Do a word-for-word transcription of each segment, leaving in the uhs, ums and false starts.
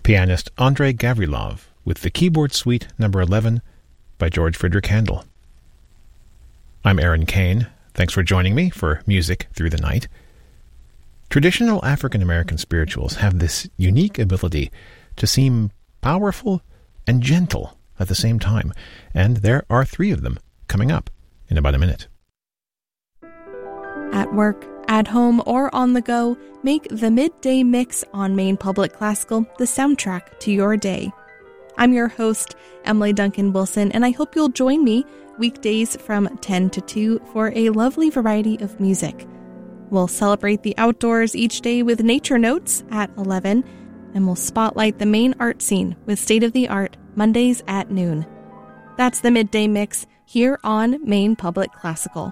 pianist Andrei Gavrilov with the Keyboard Suite number eleven by George Frideric Handel. I'm Aaron Kane. Thanks for joining me for Music Through the Night. Traditional African American spirituals have this unique ability to seem powerful and gentle at the same time, and there are three of them coming up in about a minute. At work, at home, or on the go, make the Midday Mix on Maine Public Classical the soundtrack to your day. I'm your host, Emily Duncan Wilson, and I hope you'll join me weekdays from ten to two for a lovely variety of music. We'll celebrate the outdoors each day with nature notes at eleven, and we'll spotlight the Maine art scene with state-of-the-art Mondays at noon. That's the Midday Mix here on Maine Public Classical.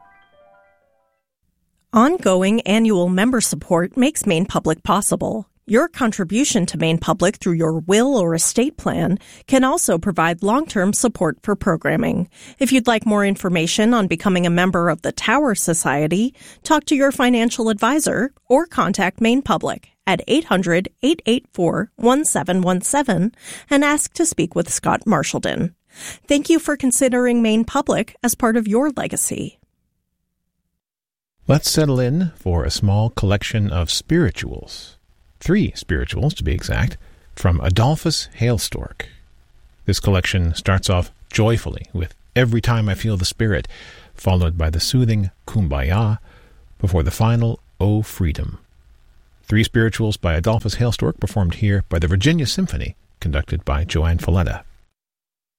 Ongoing annual member support makes Maine Public possible. Your contribution to Maine Public through your will or estate plan can also provide long-term support for programming. If you'd like more information on becoming a member of the Tower Society, talk to your financial advisor or contact Maine Public at eight hundred, eight eight four, one seven one seven and ask to speak with Scott Marshallden. Thank you for considering Maine Public as part of your legacy. Let's settle in for a small collection of spirituals. Three spirituals, to be exact, from Adolphus Hailstork. This collection starts off joyfully with Every Time I Feel the Spirit, followed by the soothing Kumbaya, before the final O Freedom. Three spirituals by Adolphus Hailstork performed here by the Virginia Symphony, conducted by Joanne Falletta.